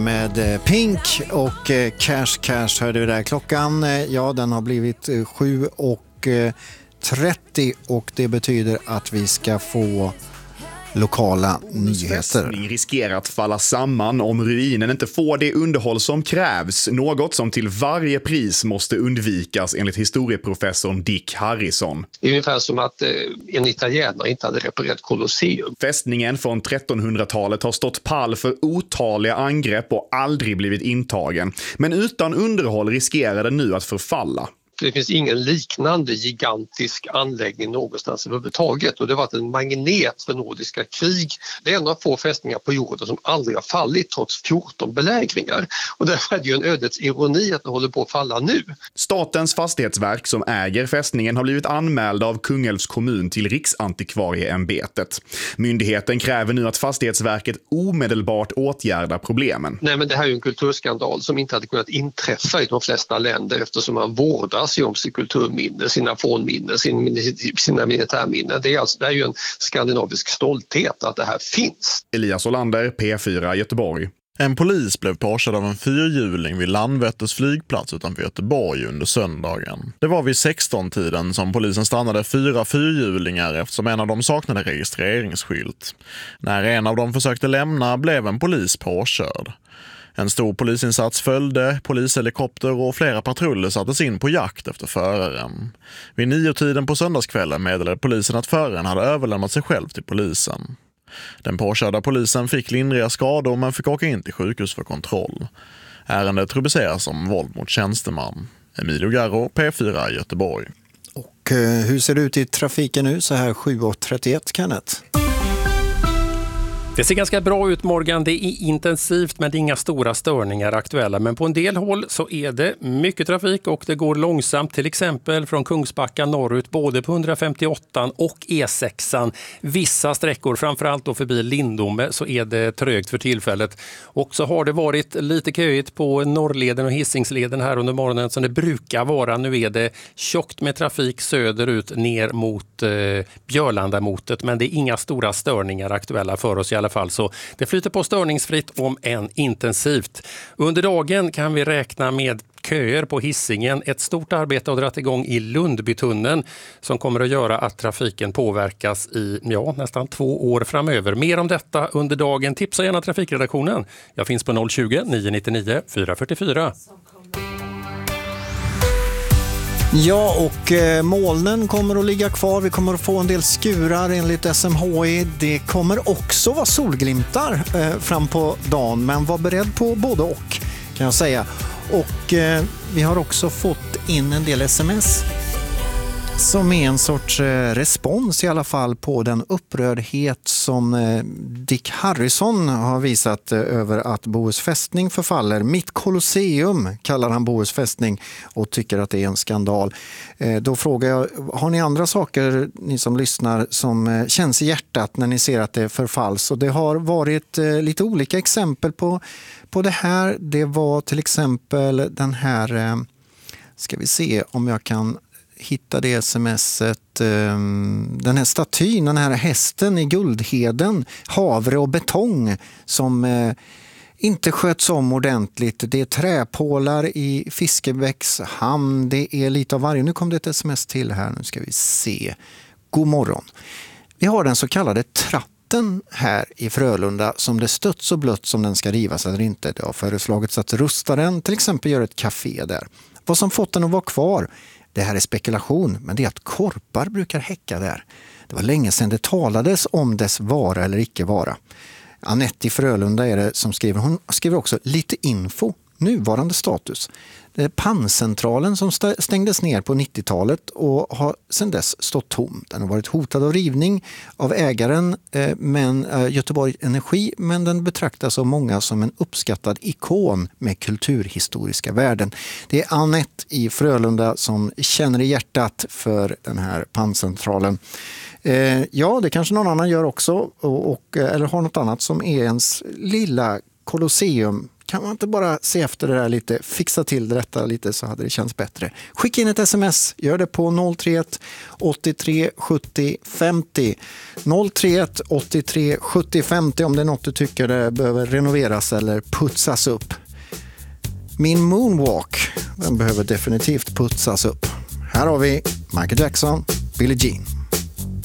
Med Pink och Cash Cash hörde vi där. Klockan, ja, den har blivit 7:30 och det betyder att vi ska få lokala nyheter. Fästning riskerar att falla samman om ruinen inte får det underhåll som krävs. Något som till varje pris måste undvikas enligt historieprofessorn Dick Harrison. Det är ungefär som att en italienare inte hade reparerat Colosseum. Fästningen från 1300-talet har stått pall för otaliga angrepp och aldrig blivit intagen. Men utan underhåll riskerar den nu att förfalla. Det finns ingen liknande gigantisk anläggning någonstans överhuvudtaget och det har varit en magnet för nordiska krig. Det är en av få fästningar på jorden som aldrig har fallit trots 14 belägringar. Och därför är det ju en ödets ironi att den håller på att falla nu. Statens fastighetsverk som äger fästningen har blivit anmälda av Kungälvs kommun till Riksantikvarieämbetet. Myndigheten kräver nu att Fastighetsverket omedelbart åtgärdar problemen. Nej, men det här är ju en kulturskandal som inte hade kunnat inträffa i de flesta länder eftersom man vårdar sig om sitt kulturminne, sina fornminnen, sina militärminnen. Det är ju en skandinavisk stolthet att det här finns. Elias Olander, P4 Göteborg. En polis blev påkörd av en fyrhjuling vid Landvetters flygplats utanför Göteborg under söndagen. Det var vid 16-tiden som polisen stannade 4 fyrhjulingar eftersom en av dem saknade registreringsskylt. När en av dem försökte lämna blev en polis påkörd. En stor polisinsats följde, polishelikopter och flera patruller sattes in på jakt efter föraren. Vid 9-tiden på söndagskvällen meddelade polisen att föraren hade överlämnat sig själv till polisen. Den påkörda polisen fick lindriga skador men fick åka in till sjukhus för kontroll. Ärendet rubriceras som våld mot tjänsteman. Emilio Garro, P4 Göteborg. Och hur ser det ut i trafiken nu så här 7:31, Kenneth? Det ser ganska bra ut, Morgan. Det är intensivt men det är inga stora störningar aktuella. Men på en del håll så är det mycket trafik och det går långsamt. Till exempel från Kungsbacka norrut både på 158 och E6. Vissa sträckor, framförallt då förbi Lindome, så är det trögt för tillfället. Och så har det varit lite köigt på Norrleden och Hisingsleden här under morgonen som det brukar vara. Nu är det tjockt med trafik söderut ner mot Björlandamotet. Men det är inga stora störningar aktuella för oss i alla fall, så det flyter på störningsfritt om än intensivt. Under dagen kan vi räkna med köer på Hisingen. Ett stort arbete har dragit igång i Lundbytunneln som kommer att göra att trafiken påverkas i nästan 2 år framöver. Mer om detta under dagen. Tipsa gärna trafikredaktionen. Jag finns på 020 999 444. Ja, och molnen kommer att ligga kvar. Vi kommer att få en del skurar enligt SMHI. Det kommer också vara solglimtar fram på dagen, men var beredd på både och, kan jag säga. Och vi har också fått in en del sms som är en sorts respons i alla fall på den upprördhet som Dick Harrison har visat över att Bohus fästning förfaller. Mitt Colosseum kallar han Bohus fästning och tycker att det är en skandal. Då frågar jag, har ni andra saker, ni som lyssnar, som känns i hjärtat när ni ser att det förfalls? Och det har varit lite olika exempel på det här. Det var till exempel den här, ska vi se om jag kan hitta det smset, den här statyn, den här hästen i Guldheden, havre och betong som inte sköts om ordentligt. Det är träpålar i Fiskebäcks hamn, det är lite av varje. Nu kom det ett sms till här, nu ska vi se. God morgon. Vi har den så kallade tratten här i Frölunda som det stött så blött som den ska rivas eller inte. Det har föreslagits att rusta den, till exempel göra ett café där. Vad som fått den att vara kvar, det här är spekulation, men det är att korpar brukar häcka där. Det var länge sedan det talades om dess vara eller icke vara. Anette i Frölunda är det som skriver. Hon skriver också lite info, nuvarande status. Det är panncentralen som stängdes ner på 90-talet och har sedan dess stått tom. Den har varit hotad av rivning av ägaren Göteborg Energi, men den betraktas av många som en uppskattad ikon med kulturhistoriska värden. Det är Anette i Frölunda som känner i hjärtat för den här panncentralen. Ja, det kanske någon annan gör också eller har något annat som är ens lilla Colosseum Kan man inte bara se efter det där lite, fixa till detta lite så hade det känts bättre. Skicka in ett sms, gör det på 031 83 70 50. 031 83 70 50 om det är något du tycker det behöver renoveras eller putsas upp. Min moonwalk, den behöver definitivt putsas upp. Här har vi Michael Jackson, Billie Jean.